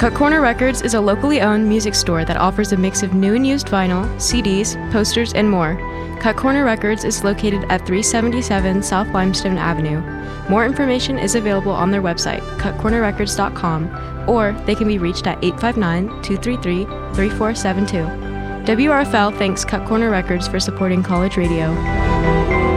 Cut Corner Records is a locally owned music store that offers a mix of new and used vinyl, CDs, posters, and more. Cut Corner Records is located at 377 South Limestone Avenue. More information is available on their website, cutcornerrecords.com, or they can be reached at 859-233-3472. WRFL thanks Cut Corner Records for supporting college radio.